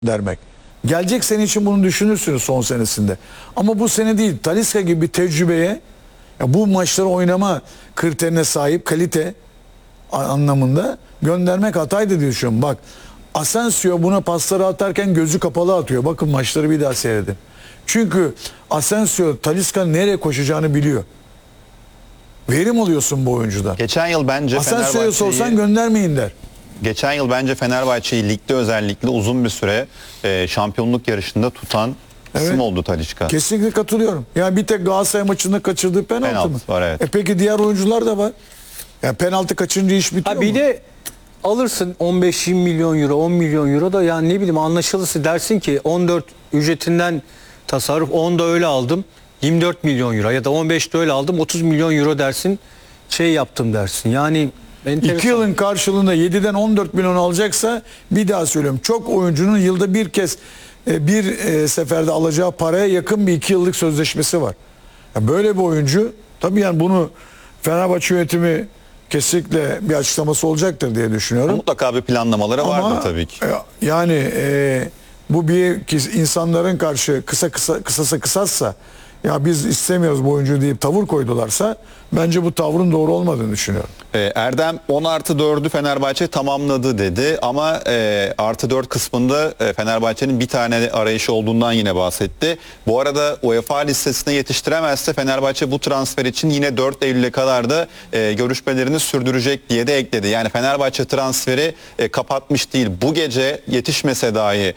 dermek. Gelecek sene için bunu düşünürsünüz son senesinde. Ama bu sene değil. Talisca gibi bir tecrübeye, ya bu maçları oynama kriterine sahip kalite anlamında göndermek hataydı diye düşünüyorum. Bak, Asensio buna pasları atarken gözü kapalı atıyor. Bakın maçları bir daha seyredin. Çünkü Asensio Talisca'nın nereye koşacağını biliyor. Verim alıyorsun bu oyuncudan. Geçen yıl bence Asensio'ya sorsan göndermeyin der. Geçen yıl bence Fenerbahçe'yi ligde özellikle uzun bir süre şampiyonluk yarışında tutan isim oldu Talisca. Kesinlikle katılıyorum. Yani bir tek Galatasaray maçında kaçırdığı penaltı mı? Var, evet. Peki diğer oyuncular da var. Yani penaltı kaçınca iş bitiyor mu? Bir de alırsın 15-20 milyon euro, 10 milyon euro da yani ne bileyim anlaşılırsa dersin ki 14 ücretinden tasarruf 10 da öyle aldım 24 milyon euro ya da 15 de öyle aldım 30 milyon euro dersin şey yaptım dersin. Yani enteresan. 2 yılın karşılığında 7'den 14 milyon alacaksa bir daha söylüyorum. Çok oyuncunun yılda bir kez bir seferde alacağı paraya yakın bir 2 yıllık sözleşmesi var. Yani böyle bir oyuncu tabii yani bunu Fenerbahçe yönetimi kesinlikle bir açıklaması olacaktır diye düşünüyorum. Mutlaka bir planlamaları vardı tabii ki. Yani bu bir insanların karşı kısasa ya biz istemiyoruz bu oyuncuyu deyip tavır koydularsa bence bu tavrın doğru olmadığını düşünüyorum. Erdem 10+4'ü Fenerbahçe tamamladı dedi ama artı 4 kısmında Fenerbahçe'nin bir tane arayışı olduğundan yine bahsetti. Bu arada UEFA listesine yetiştiremezse Fenerbahçe bu transfer için yine 4 Eylül'e kadar da görüşmelerini sürdürecek diye de ekledi. Yani Fenerbahçe transferi kapatmış değil. Bu gece yetişmese dahi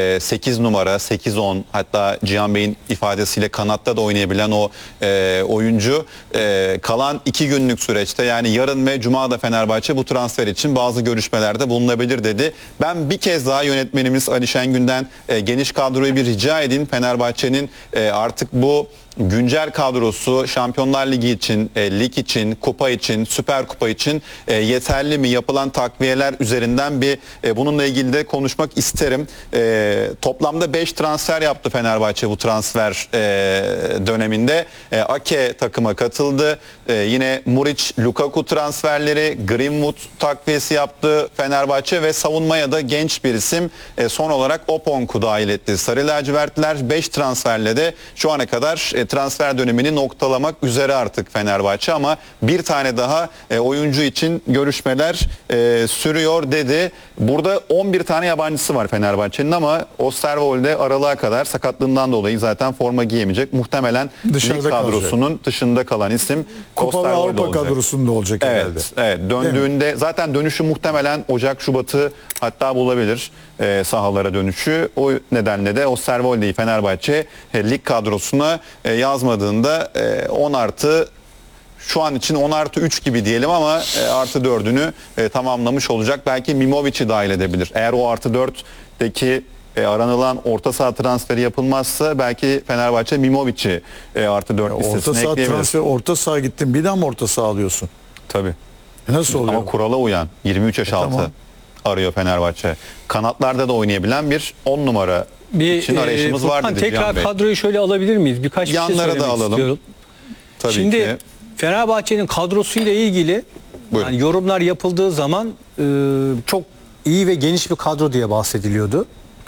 8 numara, 8-10 hatta Cihan Bey'in ifadesiyle kanatta da oynayabilen o oyuncu kalan 2 günlük süreçte yani yarın ve Cuma'da Fenerbahçe bu transfer için bazı görüşmelerde bulunabilir dedi. Ben bir kez daha yönetmenimiz Ali Şengün'den geniş kadroyu bir rica edin. Fenerbahçe'nin artık bu güncel kadrosu Şampiyonlar Ligi için, lig için, kupa için, Süper Kupa için yeterli mi? Yapılan takviyeler üzerinden bir bununla ilgili de konuşmak isterim. Toplamda 5 transfer yaptı Fenerbahçe bu transfer döneminde. Ake takıma katıldı. Yine Muriç, Lukaku transferleri, Greenwood takviyesi yaptı Fenerbahçe ve savunmaya da genç bir isim son olarak Oponk'u dahil etti. Sarı lacivertler 5 transferle de şu ana kadar transfer dönemini noktalamak üzere artık Fenerbahçe ama bir tane daha oyuncu için görüşmeler sürüyor dedi. Burada 11 tane yabancısı var Fenerbahçe'nin ama Osterwolde aralığa kadar sakatlığından dolayı zaten forma giyemeyecek. Muhtemelen lig kadrosunun dışında kalan isim Kupa ve Avrupa olacak. Kadrosunda olacak herhalde. Evet, döndüğünde zaten dönüşü muhtemelen Ocak, Şubat'ı hatta bulabilir sahalara dönüşü. O nedenle de Osterwolde'yi Fenerbahçe lig kadrosuna yazmadığında 10 artı şu an için 10+3 gibi diyelim ama artı 4'ünü tamamlamış olacak. Belki Mimovic'i dahil edebilir. Eğer o artı 4'teki aranılan orta saha transferi yapılmazsa belki Fenerbahçe Mimovic'i artı 4 listesine orta saha ekleyebilir. transfer, orta saha gittin bir daha mı orta saha alıyorsun? Tabii. Nasıl oluyor? Ama kurala uyan 23 yaş altı tamam. arıyor Fenerbahçe. Kanatlarda da oynayabilen bir 10 numara için arayışımız var dedi tekrar Cihan Bey. kadroyu şöyle alabilir miyiz? Birkaç Yanlara şey söylemek da alalım. istiyorum. Tabii Şimdi ki. Fenerbahçe'nin kadrosuyla ilgili yani yorumlar yapıldığı zaman çok iyi ve geniş bir kadro diye bahsediliyordu.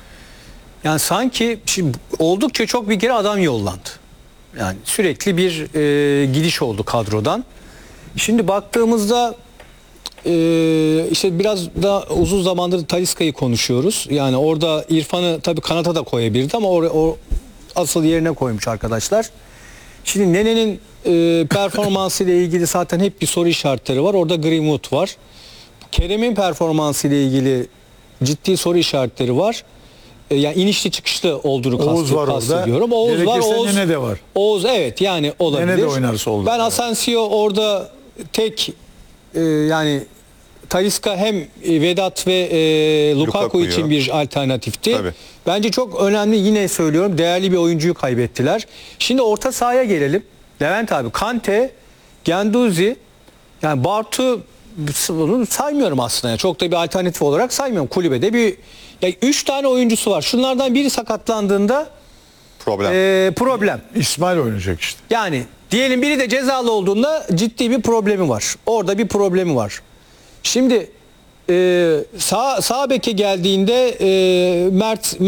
Yani sanki şimdi oldukça çok bir kere adam yollandı. Yani sürekli bir gidiş oldu kadrodan. Şimdi baktığımızda işte biraz da uzun zamandır Talisca'yı konuşuyoruz. Yani orada İrfan'ı tabii kanata da koyabilirdi ama o asıl yerine koymuş arkadaşlar. Şimdi Nene'nin performansı ile ilgili zaten hep bir soru işaretleri var. Orada Greenwood var. Kerem'in performansı ile ilgili ciddi soru işaretleri var. Yani inişli çıkışlı olduğunu kastediyorum. Oğuz var. Nene de var. Oğuz evet yani olabilir. Nene de oynarsa olur. Ben Asensio orada tek yani Talisca hem Vedat ve Lukaku için bir alternatifti. Tabii. Bence çok önemli yine söylüyorum değerli bir oyuncuyu kaybettiler. Şimdi orta sahaya gelelim. Levent abi Kante, Guendouzi yani Bartu bunu saymıyorum aslında. Yani çok da bir alternatif olarak saymıyorum. Kulübede bir 3 tane oyuncusu var. Şunlardan biri sakatlandığında problem. İsmail oynayacak işte. Yani diyelim biri de cezalı olduğunda ciddi bir problemi var. Orada bir problemi var. Şimdi sağ beke geldiğinde Mert